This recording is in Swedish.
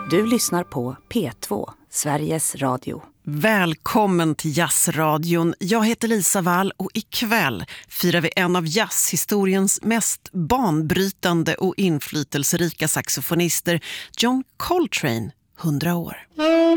Du lyssnar på P2, Sveriges Radio. Välkommen till Jazzradion. Jag heter Lisa Wall och ikväll firar vi en av jazzhistoriens mest banbrytande och inflytelserika saxofonister, John Coltrane, 100 år.